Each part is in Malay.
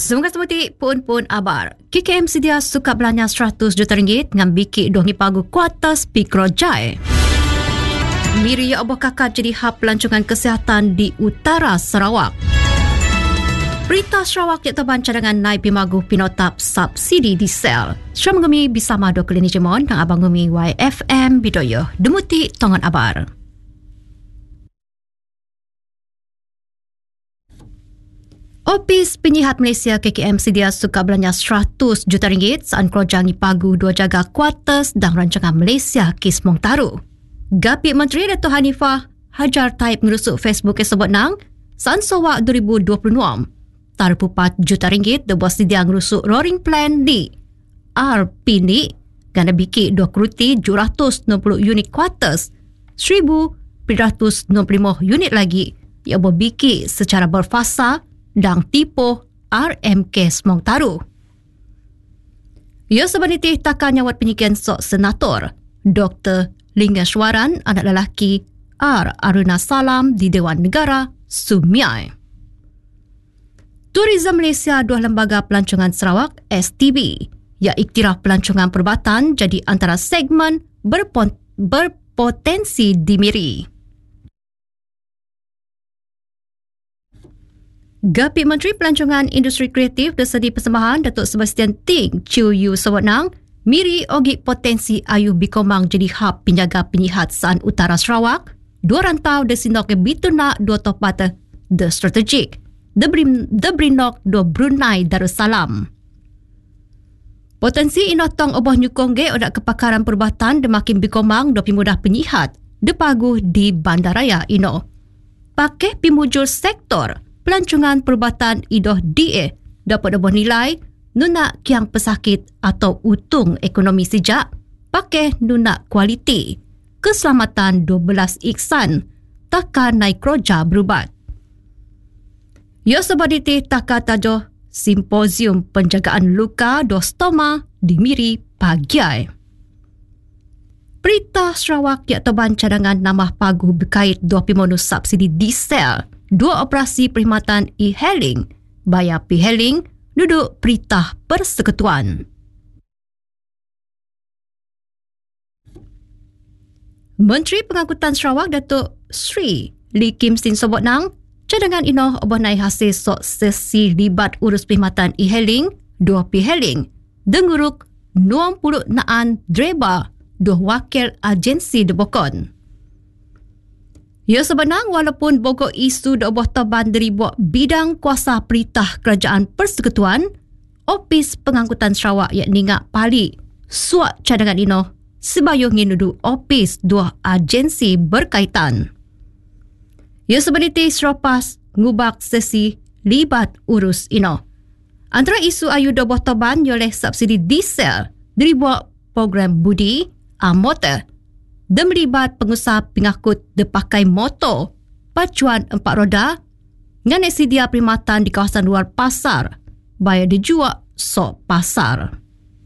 Semoga semuti pun abar. KKM sedia suka belanja RM100 juta dengan biki dongi pagu kuatas Pikrojai. Miri oboh kakak jadi hub pelancongan kesihatan di utara Sarawak. Berita Sarawak iaitu cadangan naik pimagu pinotap subsidi diesel. Seram ngumi bersama Dr. Lini Jemon dan Abang Ngumi YFM Bidoyo. Demuti tongan abar. Opis Penyihat Malaysia KKM sedia suka belanja RM100 juta saat kerojangi pagu dua jaga kuartus dan rancangan Malaysia Kes Mongtaru. Gapit Menteri Dato' Hanifah Hajar Taib merusuk Facebook sebut nang saat Sawak 2026 taruh RM4 juta debuat sedia merusuk roaring plan di RP ni gana biki 2 keruti 760 unit kuartus 1,795 unit lagi ia berbiki secara berfasa dan tipu RMK Semongtaru. Ia sebenarnya takkan nyawat penyikian sok senator Dr. Lingaswaran anak lelaki R. Aruna Salam di Dewan Negara Sumiai. Tourism Malaysia dua lembaga pelancongan Sarawak STB ia iktiraf pelancongan perubatan jadi antara segmen berpotensi dimiri. Gapit Menteri Pelancongan Industri Kreatif dan Seni Persembahan Datuk Sebastian Ting Chiu Yu Sewatnang miri ogi potensi ayu bikomang jadi hub penjaga penyihat San Utara Sarawak dua rantau de sinok bituna dua topata the strategic the brinok dua Brunei Darussalam. Potensi inotong oboh nyukongge odak kepakaran perubatan de makin bikomang dua pimudah penyihat de paguh di bandaraya ino. Pakai pimujul sektor pelancongan perubatan idoh DA dapat dapat nilai nuna kiang pesakit atau utung ekonomi sejak pakai nuna kualiti keselamatan 12 iksan takkan naik kroja berubat. Ia sebab itu takkan tajuh simposium penjagaan luka dostoma di Miri Pagiai. Berita Sarawak iaitu cadangan nama pagu berkait 20 subsidi diesel dua operasi perkhidmatan e-hailing, bayar p-hailing, duduk perintah persekutuan. Menteri Pengangkutan Sarawak Datuk Sri Lee Kim Sin sebut nang, cadangan ino obah naik hasil sok sesi libat urus perkhidmatan e-hailing, dua p-hailing, denguruk 20 naan dreba, dua wakil agensi debokon. Ia sebenang walaupun bogok isu doboh taban dari buat bidang kuasa peritah kerajaan persekutuan, Opis Pengangkutan Sarawak yakni ngak pali suak cadangan ino sebayung nginudu opis dua agensi berkaitan. Ia sebenarnya serapas ngubak sesi libat urus ino. Antara isu ayu doboh taban oleh subsidi diesel dari buat program budi motor dan melibat pengusaha pengangkut pakai motor pacuan 4 roda dengan sedia perkhidmatan di kawasan luar pasar bayar dijual sok pasar.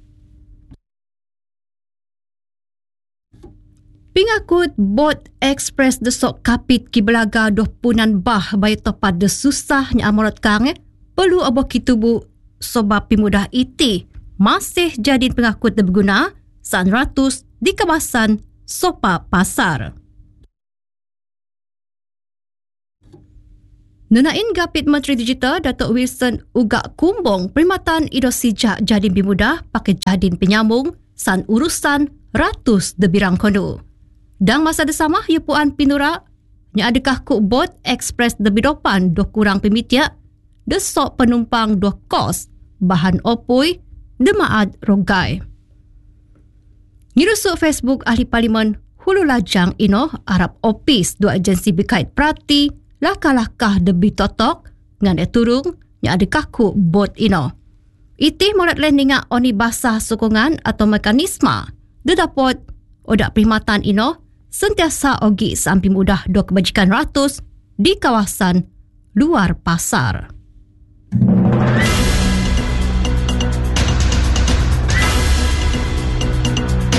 Pengangkut bot ekspres desok kapit kibelaga 20 bah bayar topat de susahnya amorat kang perlu aboh kitubu sebab pimudah iti masih jadi pengangkut de berguna saat ratus di kawasan Sopa Pasar. Nunain Gapit Menteri Digital Datuk Wilson Ugak Kumbong perkhidmatan ido sijak jadin bimudah pakai jadin penyambung san urusan ratus debirang kono. Dan masa desama yupuan pinura nya adakah kuk bot ekspres debidopan do kurang pemitiak desok penumpang do kos bahan opoi demaad rogai. Ngirusuk Facebook Ahli Parlimen Hulu Lajang ino Arab Opis dua agensi berkait perhati lakah-lakah debi totok ngan turung yang ada kaku bot ino. Iti morat lendinga oni basah sokongan atau mekanisme dia dapat odak perkhidmatan ino sentiasa ogi sampai mudah do kebajikan ratus di kawasan luar pasar.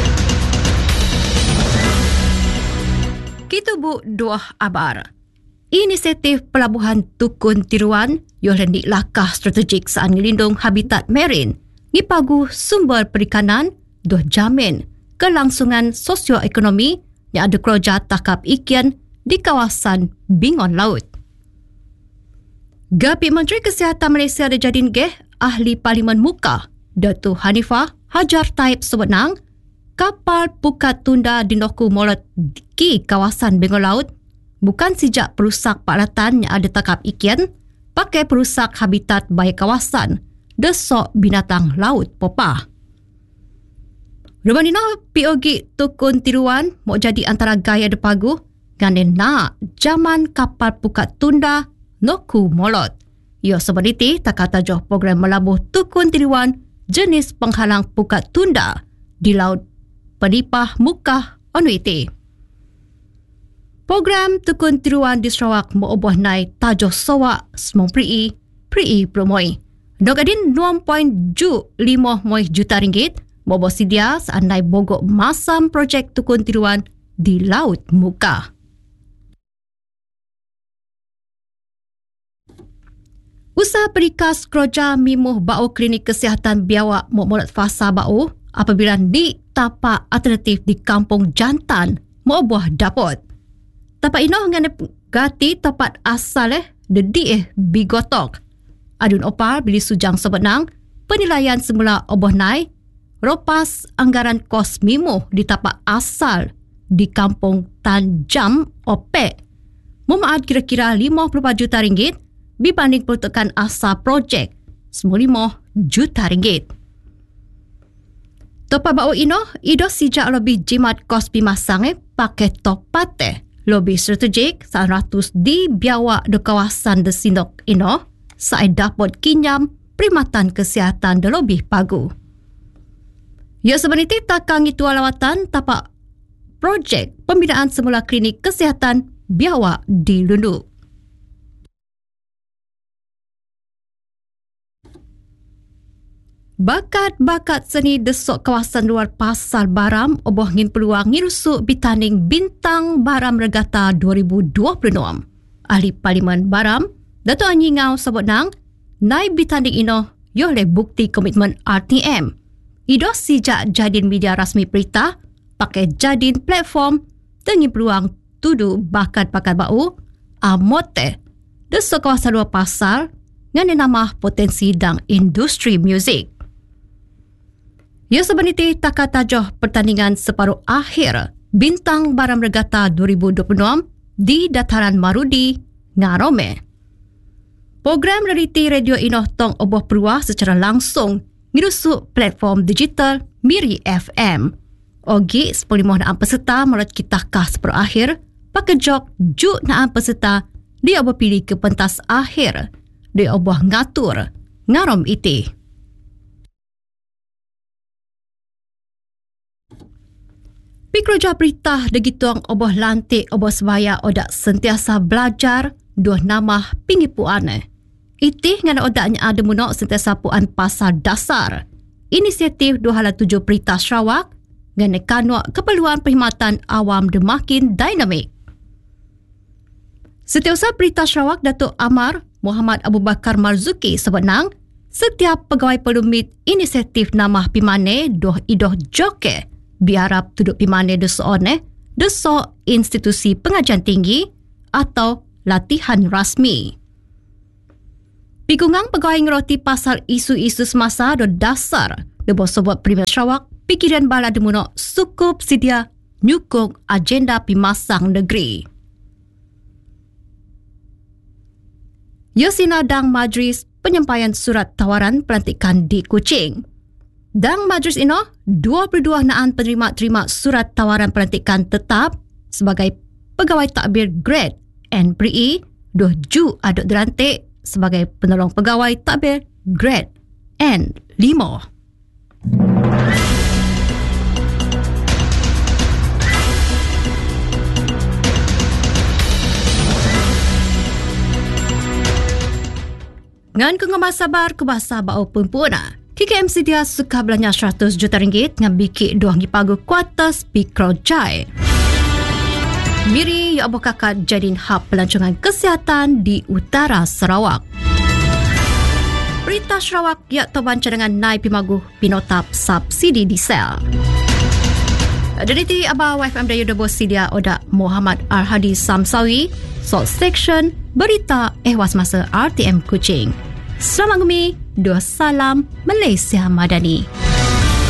Kita bu dua abar. inisiatif Pelabuhan Tukun Tiruan yang hendak langkah strategik saan ngelindung habitat marin, ngipagu sumber perikanan, doh jamin kelangsungan sosioekonomi yang ada keroja takap ikan di kawasan Bingon Laut. Gapit Menteri Kesihatan Malaysia ada jadin Ahli Parlimen Muka, Datuk Hanifah Hajar Taib sebenang, kapal Pukat Tunda di Noku Molot di kawasan Bingon Laut bukan sejak perusak paklatan yang ada takap ikan, pakai perusak habitat baik kawasan, desok binatang laut popah. Rubanino POG Tukun Tiruan mau jadi antara gaya depagu dengan nak zaman kapal Pukat Tunda Noku Molot. Ia sebenarnya tak kata joh program melabuh Tukun Tiruan jenis penghalang Pukat Tunda di Laut Penipah Mukah Onuiti. Program Tukun Tiruan di Sarawak mau ubah naik tajoh sawak semong prii promoi. Dogadin 2.5 juta ringgit mau bersedia seandai bogok masam projek Tukun Tiruan di Laut Muka. Usaha perikas keroja mimuh bau klinik kesihatan biawak mulut fasa bau apabila di tapak alternatif di kampung jantan mau buah dapot. Tapak ino dengan gati tapat asal dedi bigotok. Adun opar bili sujang sebenang penilaian semula oboh nai ropas anggaran kos mimuh di tapak asal di kampung Tanjam Opek. Memaad kira-kira 54 juta ringgit dibanding peruntukan asal projek 95 juta ringgit. Topa bau ino, ido sejak lebih jimat kos pimasang pakai topat lebih strategik 100 di biawak di kawasan de Sinok ino saya dapat kinyam perkhidmatan kesihatan de lebih pagu. Ya sebenarnya takang itu lawatan tapak projek pembinaan semula klinik kesihatan biawak di Lundu. Bakat-bakat seni desok kawasan luar Pasar Baram oboh ngin peluang ngirusuk bitanding Bintang Baram Regatta 2026. Ahli Parlimen Baram, Dato' Anyi Ngau sebut nang, naib bitanding ino yohle bukti komitmen RTM. Ido sejak jadin media rasmi berita, pakai jadin platform dengan peluang tudu bakat-bakat bau, amote, desok kawasan luar pasar, dengan nama potensi dan industri muzik. Ia sebenarnya tak kata joh pertandingan separuh akhir Bintang Baram Regatta 2026 di Dataran Marudi, Ngarome. Program realiti radio inoh tong oboh peruah secara langsung ngirusuk platform digital Miri FM. Ogi 10 naan peserta melalui kitakah separuh akhir pakai jok juk naan peserta dia oboh pilih ke pentas akhir dia oboh ngatur ngarom iti. Pikroja berita degituang oboh lantik oboh sebaya odak sentiasa belajar dua nama pingipuan. Itih dengan odaknya ada munok sentiasa puan pasar dasar. Inisiatif 207 Berita Sarawak dengan kanuk keperluan perkhidmatan awam demakin dinamik. Setiausaha Berita Sarawak Datuk Amar Muhammad Abu Bakar Marzuki sebenang setiap pegawai pelumit inisiatif nama pimane doh idoh joke biarap duduk pimane desok institusi pengajian tinggi atau latihan rasmi. Pikungang pegawai ngeroti pasal isu-isu semasa do dasar debo sebut Premier Sarawak pikiran bala demunok cukup sedia nyukung agenda pimasang negeri. Yosina dang majlis penyampaian surat tawaran pelantikan di Kuching. Dang majlis ino 22 naan penerima-terima surat tawaran pelantikan tetap sebagai pegawai takbir grade N3E 2 Ju aduk dilantik sebagai penolong pegawai takbir grade N5. Ngan kengomar sabar ke bahasa bau pempuna. KKMC dia suka belanja 100 juta ringgit dengan bikik doang gipagu kuatas Pikrojai. Miri ya aboh kakak jadin hub pelancongan kesihatan di utara Sarawak. Berita Sarawak ya toban cadangan naik pimaguh pinotap subsidi diesel. Dari Abah YFM Dayu Debo Sidia Oda Muhammad Arhadi Samsawi, Salt Section, Berita Ehwas Masa RTM Kuching. Selamat gumi, dua salam Malaysia Madani.